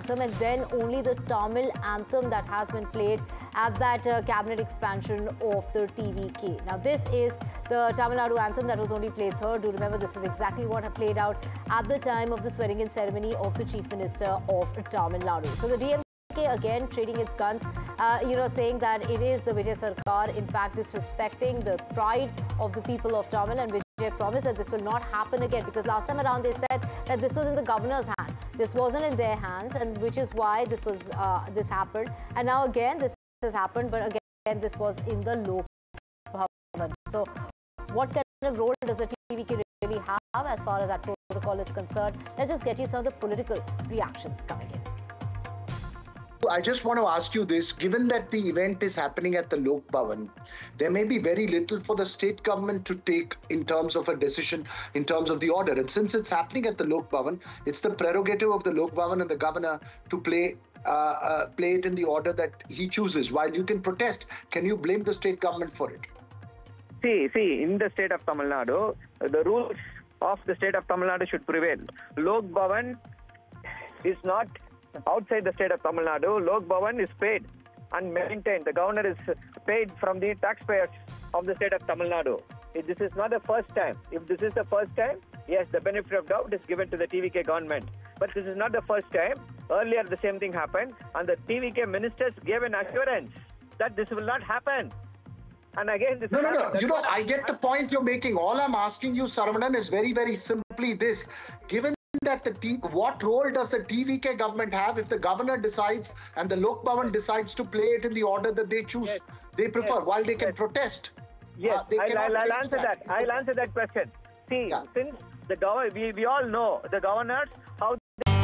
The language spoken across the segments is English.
anthem, and then only the Tamil anthem that has been played at that cabinet expansion of the TVK. Now, this is the Tamil Nadu anthem that was only played third. Do remember, this is exactly what had played out at the time of the swearing-in ceremony of the Chief Minister of Tamil Nadu. So the DMK again trading its guns, saying that it is the Vijay Sarkar, in fact, disrespecting the pride of the people of Tamil, and Vijay promised that this will not happen again, because last time around they said that this was in the governor's hand. This wasn't in their hands, and which is why this happened. And now again this has happened, but again this was in the Lok Bhavan. So what kind of role does the TVK really have as far as that protocol is concerned? Let's just get you some of the political reactions coming in. I just want to ask you this, given that the event is happening at the Lok Bhavan, there may be very little for the state government to take in terms of a decision, in terms of the order. And since it's happening at the Lok Bhavan, it's the prerogative of the Lok Bhavan and the governor to play it in the order that he chooses. While you can protest, can you blame the state government for it? See, in the state of Tamil Nadu, the rules of the state of Tamil Nadu should prevail. Lok Bhavan is not outside the state of Tamil Nadu. Lok Bhavan is paid and maintained. The governor is paid from the taxpayers of the state of Tamil Nadu. This is not the first time. If this is the first time, yes, the benefit of doubt is given to the TVK government. But this is not the first time. Earlier, the same thing happened, and the TVK ministers gave an assurance that this will not happen. And again, this No. I get the point you're making. All I'm asking you, Saravanan, is very, very simply this. Given that what role does the TVK government have if the governor decides and the Lok Bhavan decides to play it in the order that they choose, they prefer, while they can protest? Yes, I'll answer that. I'll answer that question. See, since the governor, we all know the governors, how.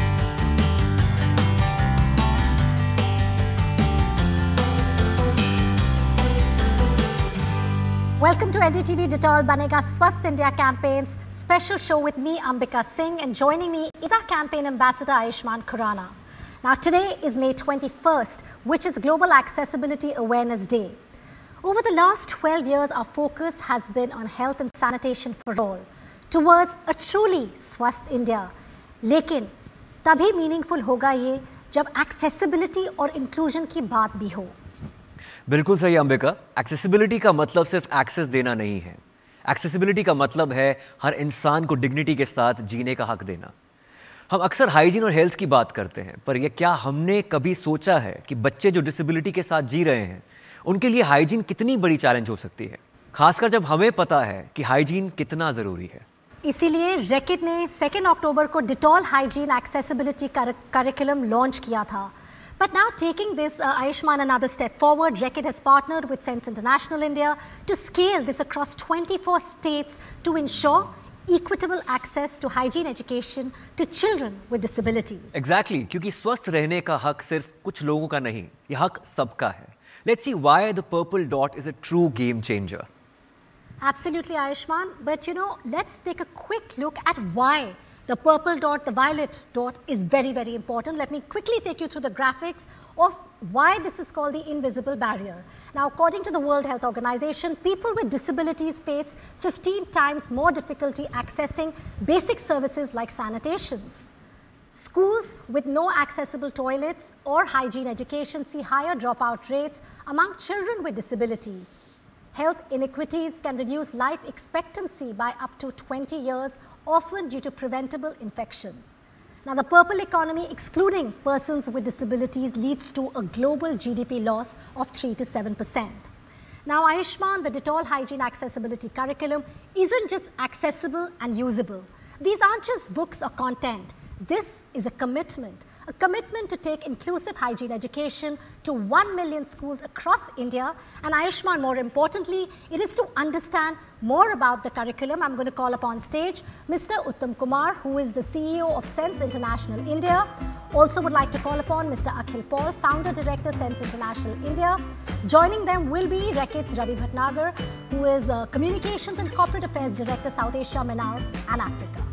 Welcome to NDTV Dettol Banega Swasth India campaign's special show with me, Ambika Singh, and joining me is our campaign ambassador, Ayushmann Khurrana. Now, today is May 21st, which is Global Accessibility Awareness Day. Over the last 12 years, our focus has been on health and sanitation for all, towards a truly Swasth India. लेकिन तभी meaningful होगा ये जब accessibility और inclusion की बात भी हो. बिल्कुल सही अंबिका। एक्सेसिबिलिटी का मतलब सिर्फ एक्सेस देना नहीं है। एक्सेसिबिलिटी का मतलब है हर इंसान को डिग्निटी के साथ जीने का हक देना। हम अक्सर हाइजीन और हेल्थ की बात करते हैं, पर यह क्या हमने कभी सोचा है कि बच्चे जो डिसेबिलिटी के साथ जी रहे हैं, उनके लिए हाइजीन कितनी बड़ी चैलेंज हो सकती है, खासकर जब हमें पता है कि हाइजीन कितना ज़रूरी है। इसीलिए रैकेट ने 2 अक्टूबर को Dettol hygiene accessibility curriculum launch किया था। But now, taking this, Ayushmann, another step forward, Reckitt has partnered with Sense International India to scale this across 24 states to ensure equitable access to hygiene education to children with disabilities. Exactly, क्योंकि स्वस्थ रहने का हक सिर्फ कुछ लोगों का नहीं, ये हक सबका है. Let's see why the purple dot is a true game changer. Absolutely, Ayushmann. But let's take a quick look at why the purple dot, the violet dot is very, very important. Let me quickly take you through the graphics of why this is called the invisible barrier. Now, according to the World Health Organization, people with disabilities face 15 times more difficulty accessing basic services like sanitations. Schools with no accessible toilets or hygiene education see higher dropout rates among children with disabilities. Health inequities can reduce life expectancy by up to 20 years, often due to preventable infections. Now, the purple economy, excluding persons with disabilities, leads to a global GDP loss of 3 to 7%. Now, Ayushmann, the Dettol Hygiene Accessibility Curriculum isn't just accessible and usable. These aren't just books or content. This is a commitment to take inclusive hygiene education to 1 million schools across India. And Ayushmann, more importantly, it is to understand more about the curriculum. I'm going to call upon stage Mr. Uttam Kumar, who is the CEO of Sense International India. Also would like to call upon Mr. Akhil Paul, Founder Director, Sense International India. Joining them will be Reckitt's Ravi Bhatnagar, who is Communications and Corporate Affairs Director, South Asia, MENAR and Africa.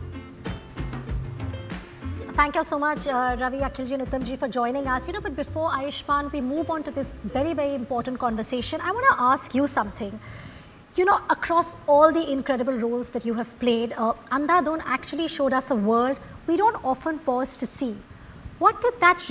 Thank you all so much, Ravi, Akhilji and Uttamji, for joining us. But before, Ayushmann, we move on to this very, very important conversation, I want to ask you something. Across all the incredible roles that you have played, Andhadhun actually showed us a world we don't often pause to see. What did that